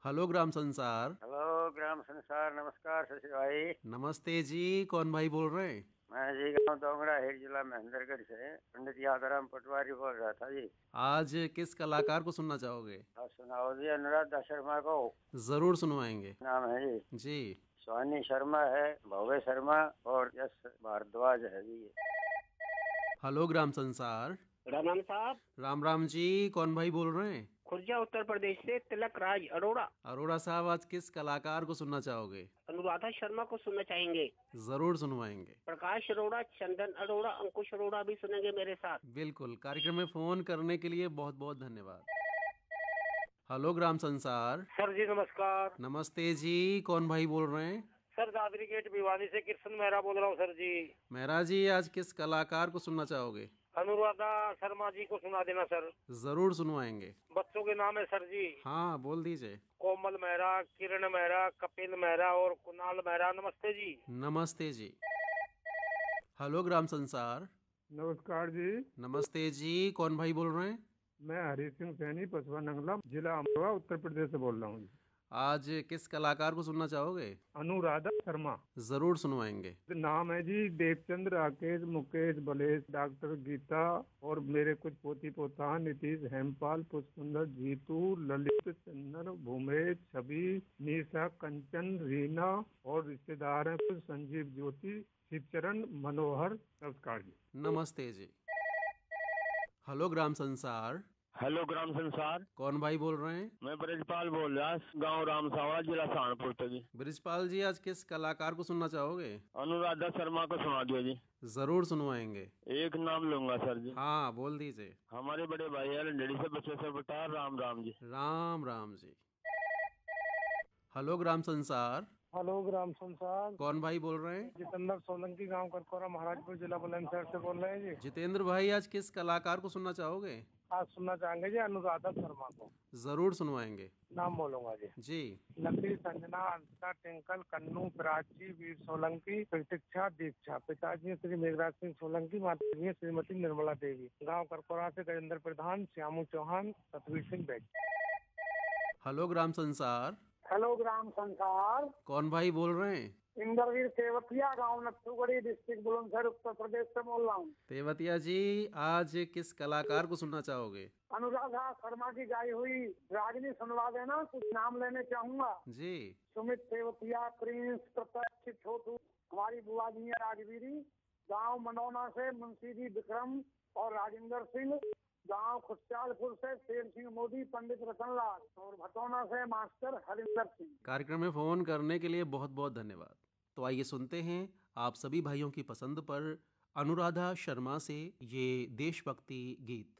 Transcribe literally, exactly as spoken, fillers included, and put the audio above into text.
Hello ग्राम संसार। Hello ग्राम संसार। नमस्कार शशि भाई। नमस्ते जी, कौन भाई बोल रहे हैं? मैं जी गाँव दोंगड़ा हेर जिला महेंद्रगढ़ से पंडित यादवराम पटवारी बोल रहा था जी। आज किस कलाकार को सुनना चाहोगे? और सुनाओ जी, अनुराधा शर्मा को। जरूर सुनवाएंगे नाम है जी। जी। स्वानी शर्मा है, भव्य शर्मा और यश भारद्वाज है जी। हेलो ग्राम संसार। राम राम साहब। राम राम जी, कौन भाई बोल रहे हैं? खुर्जा उत्तर प्रदेश से तिलक राज अरोड़ा। अरोड़ा साहब, आज किस कलाकार को सुनना चाहोगे? अनुराधा शर्मा को सुनना चाहेंगे। जरूर सुनवाएंगे। प्रकाश अरोड़ा, चंदन अरोड़ा, अंकुश अरोड़ा भी सुनेंगे मेरे साथ। बिल्कुल। कार्यक्रम में फोन करने के लिए बहुत बहुत धन्यवाद। हेलो ग्राम संसार। सर जी नमस्कार। नमस्ते जी, कौन भाई बोल रहे हैं? सर दादरी गेट भिवानी से कृष्ण मेहरा बोल रहा हूँ सर जी। मेहरा जी, आज किस कलाकार को सुनना चाहोगे? अनुराधा शर्मा जी को सुना देना सर। जरूर सुनवाएंगे। बच्चों के नाम है सर जी। हाँ, बोल दीजिए। कोमल मेहरा, किरण मेहरा, कपिल मेहरा और कुणाल मेहरा। नमस्ते जी। नमस्ते जी। हेलो ग्राम संसार। नमस्कार जी। नमस्ते जी, कौन भाई बोल रहे हैं? मैं हरी सिंह सैनी, पसवा नंगला, जिला अमरोहा, उत्तर प्रदेश से बोल रहा हूँ। आज किस कलाकार को सुनना चाहोगे? अनुराधा शर्मा। जरूर सुनवाएंगे। नाम है जी देवचंद्र, राकेश, मुकेश, बलेश, डॉक्टर गीता और मेरे कुछ पोती पोता नीतीश, हेमपाल, पुष्पुंदर, जीतू, ललित, चंदन, भूमेश, छवि, निशा, कंचन, रीना और रिश्तेदार हैं कुछ संजीव, ज्योति, शिवचरण, मनोहर। नमस्कार जी। नमस्ते जी। हेलो ग्राम संसार। हेलो ग्राम संसार। कौन भाई बोल रहे हैं? मैं ब्रजपाल बोल रहा, गांव रामसावड़ा, जिला सहारनपुर से जी। ब्रजपाल जी, आज किस कलाकार को सुनना चाहोगे? अनुराधा शर्मा को सुना दियो जी। जरूर सुनवाएंगे। एक नाम लूंगा सर जी। हाँ, बोल दीजिए। हमारे बड़े भाई है लंडेड़ी से बचेश्वर बटार। राम राम जी। राम राम जी। हेलो ग्राम संसार। हेलो ग्राम संसार। कौन भाई बोल रहे हैं? जितेंद्र सोलंकी, गांव करकोरा, महाराजपुर जिला बुलंदशहर से बोल रहे हैं जी। जितेंद्र भाई, आज किस कलाकार को सुनना चाहोगे? आज सुनना चाहेंगे जी अनुराधा शर्मा को। जरूर सुनवाएंगे। नाम बोलूंगा जी। जी। लकी, संजना, अंशिका, टिंकल, कन्नू, प्राची, वीर सोलंकी, प्रतीक्षा, दीक्षा। पिताजी श्री मेघराज सिंह सोलंकी, माता जी श्रीमती निर्मला देवी। गांव करकोरा से गजेंद्र प्रधान, श्यामू चौहान, सतवीर सिंह बैग। हेलो ग्राम संसार। हेलो ग्राम संसार। कौन भाई बोल रहे हैं? इंद्रवीर तेवतिया, गांव नथुगढ़ी, डिस्ट्रिक्ट बुलंदशहर, उत्तर प्रदेश से बोल रहा हूँ। तेवतिया जी, आज किस कलाकार को सुनना चाहोगे? अनुराधा शर्मा की गाई हुई रागिनी सुनवा देना। कुछ नाम लेने चाहूंगा जी। सुमित तेवतिया, प्रिंस, प्रत्यक्ष, छोटू, हमारी बुआ जी है राजवीरी, गाँव मनौना से मुंशी जी विक्रम और राजेंद्र सिंह, गांव खुशचालपुर से शेर सिंह मोदी, पंडित रतनलाल और भटौना से मास्टर हरिंदर सिंह। कार्यक्रम में फोन करने के लिए बहुत बहुत धन्यवाद। तो आइए सुनते हैं आप सभी भाइयों की पसंद पर अनुराधा शर्मा से ये देशभक्ति गीत।